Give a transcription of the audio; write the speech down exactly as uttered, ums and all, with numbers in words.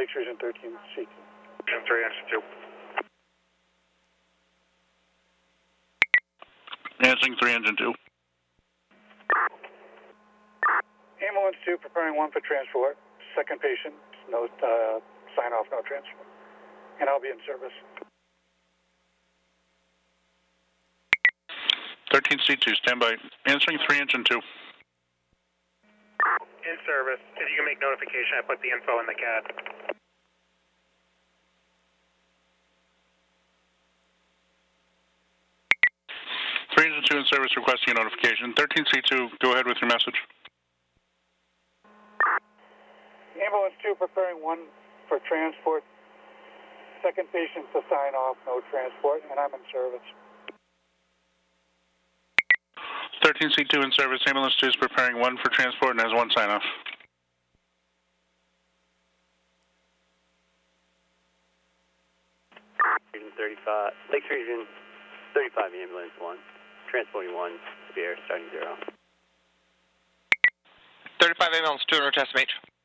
Lakes Region thirteen C two. Region three, Engine two. Answering three, Engine two. Ambulance two preparing one for transport. Second patient, no uh, sign off, no transport. And I'll be in service. thirteen C two, stand by. Answering three, Engine two. In service. If you can make notification, I put the info in the C A D. three Engine two in service requesting a notification. thirteen C two, go ahead with your message. Ambulance two preparing one for transport. Second patient to sign off, no transport, and I'm in service. thirteen C two in service. Ambulance two is preparing one for transport and has one sign off. Region thirty-five, Lakes Region thirty-five, ambulance one. Transporting one, severe, starting zero. thirty-five ambulance two, under test M H.